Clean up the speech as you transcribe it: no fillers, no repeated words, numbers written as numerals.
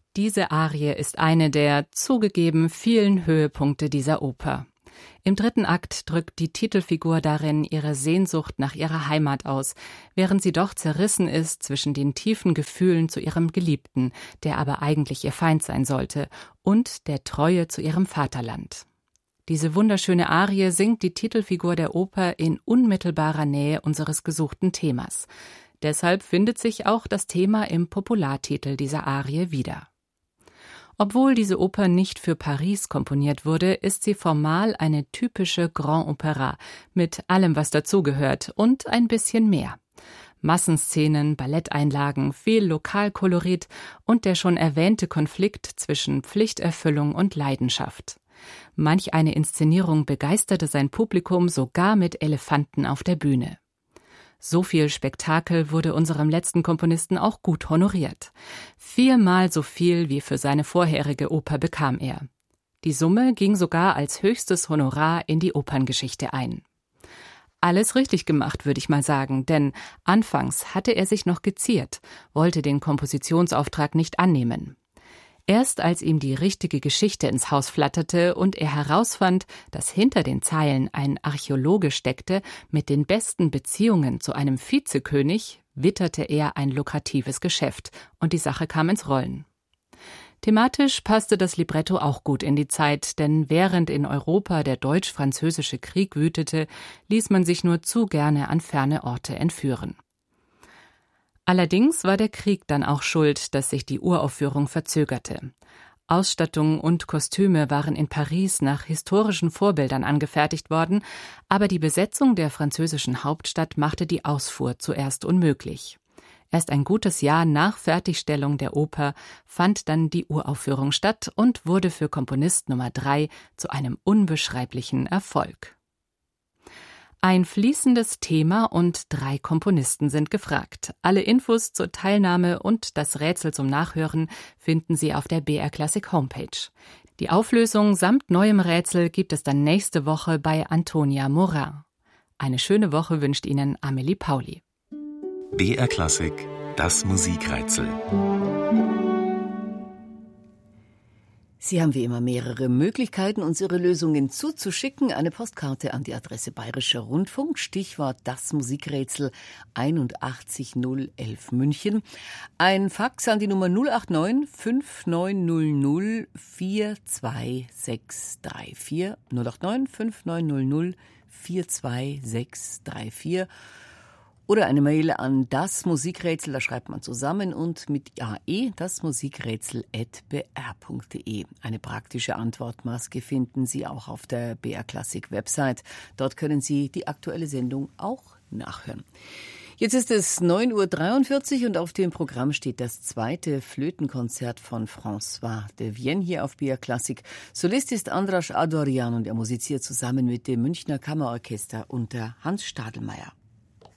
Diese Arie ist eine der, zugegeben, vielen Höhepunkte dieser Oper. Im dritten Akt drückt die Titelfigur darin ihre Sehnsucht nach ihrer Heimat aus, während sie doch zerrissen ist zwischen den tiefen Gefühlen zu ihrem Geliebten, der aber eigentlich ihr Feind sein sollte, und der Treue zu ihrem Vaterland. Diese wunderschöne Arie singt die Titelfigur der Oper in unmittelbarer Nähe unseres gesuchten Themas. Deshalb findet sich auch das Thema im Populartitel dieser Arie wieder. Obwohl diese Oper nicht für Paris komponiert wurde, ist sie formal eine typische Grand Opéra mit allem, was dazugehört und ein bisschen mehr. Massenszenen, Balletteinlagen, viel Lokalkolorit und der schon erwähnte Konflikt zwischen Pflichterfüllung und Leidenschaft. Manch eine Inszenierung begeisterte sein Publikum sogar mit Elefanten auf der Bühne. So viel Spektakel wurde unserem letzten Komponisten auch gut honoriert. 4-mal so viel wie für seine vorherige Oper bekam er. Die Summe ging sogar als höchstes Honorar in die Operngeschichte ein. Alles richtig gemacht, würde ich mal sagen, denn anfangs hatte er sich noch geziert, wollte den Kompositionsauftrag nicht annehmen. Erst als ihm die richtige Geschichte ins Haus flatterte und er herausfand, dass hinter den Zeilen ein Archäologe steckte mit den besten Beziehungen zu einem Vizekönig, witterte er ein lukratives Geschäft und die Sache kam ins Rollen. Thematisch passte das Libretto auch gut in die Zeit, denn während in Europa der Deutsch-Französische Krieg wütete, ließ man sich nur zu gerne an ferne Orte entführen. Allerdings war der Krieg dann auch schuld, dass sich die Uraufführung verzögerte. Ausstattung und Kostüme waren in Paris nach historischen Vorbildern angefertigt worden, aber die Besetzung der französischen Hauptstadt machte die Ausfuhr zuerst unmöglich. Erst ein gutes Jahr nach Fertigstellung der Oper fand dann die Uraufführung statt und wurde für Komponist Nummer 3 zu einem unbeschreiblichen Erfolg. Ein fließendes Thema und 3 Komponisten sind gefragt. Alle Infos zur Teilnahme und das Rätsel zum Nachhören finden Sie auf der BR Classic Homepage. Die Auflösung samt neuem Rätsel gibt es dann nächste Woche bei Antonia Morin. Eine schöne Woche wünscht Ihnen Amelie Pauli. BR Classic, das Musikrätsel. Sie haben wie immer mehrere Möglichkeiten, uns Ihre Lösungen zuzuschicken. Eine Postkarte an die Adresse Bayerischer Rundfunk, Stichwort das Musikrätsel 81011 München. Ein Fax an die Nummer 089 5900 42634. 089 5900 42634. Oder eine Mail an das Musikrätsel, da schreibt man zusammen und mit AE, dasmusikrätsel@br.de. Eine praktische Antwortmaske finden Sie auch auf der BR Classic Website. Dort können Sie die aktuelle Sendung auch nachhören. Jetzt ist es 9:43 Uhr und auf dem Programm steht das 2. Flötenkonzert von François de Vienne hier auf BR Classic. Solist ist Andras Adorjan und er musiziert zusammen mit dem Münchner Kammerorchester unter Hans Stadelmeier.